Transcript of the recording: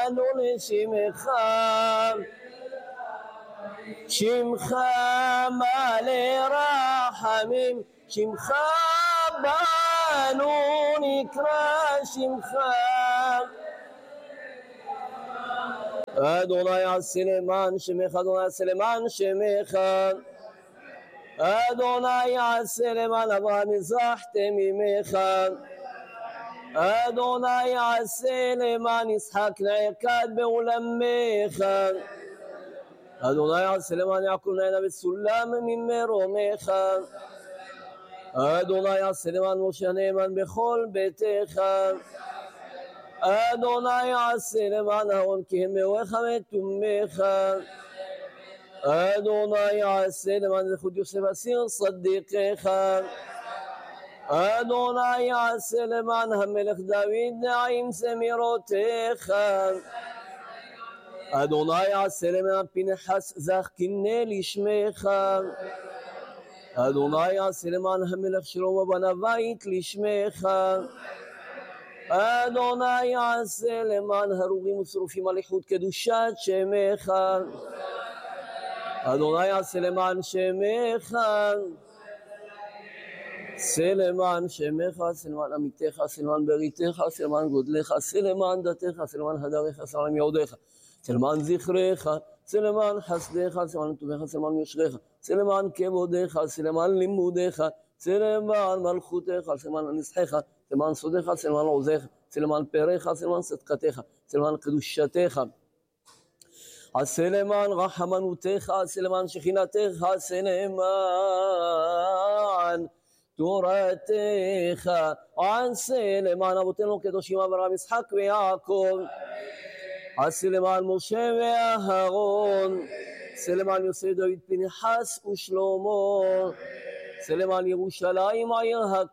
בנו לשמך, שמך מלא רחמים, שמך בנו נקרא שמך. אדוני עשה למען שמך, אדוני עשה למען שמך, אדוני עשה למען אברהם מזרחתם ממך, אדוני עשה למען יצחק נעקד בעולמך, אדוני עשה למען יעקב נענה בסולם ממרומך, אדוני עשה למען משה נאמן בכל ביתך, אדוני עשה למען אהרון כי הם מאורך מתומך, אדוני עשה למען זכות יוסף אסיר צדיקך, אדוני עשה למען המלך דוד נעים זמירותיך, אדוני עשה למען פנחס זך קינא לשמך, אדוני עשה למען המלך שלמה בנה בית לשמך, אדוני עשה למען הרוגים ושרופים על איחוד קדושת שמך, אדוני עשה למען שמך, עשה למען שמך, עשה למען עמיתך, עשה למען בריתך, עשה למען גודלך, עשה למען דתך, עשה למען הדרך, עשה למען יעודך, עשה למען זכרך, עשה למען חסדך, עשה למען טובך, עשה למען יושרך, עשה למען כבודך, עשה למען לימודך, עשה למען מלכותך, עשה למען נסחך, עשה למען סודך, עשה למען עוזך, עשה למען פרח, עשה למען צדקתך, עשה למען קדושתך, עשה למען רחמנותך, עשה למען שכינתך, עשה למען תורתך, עשה למען אבותינו הקדושים אברהם יצחק ויעקב, עשה למען משה ואהרון, עשה למען יוסף דוד פנחס ושלמה, עשה למען ירושלים עיר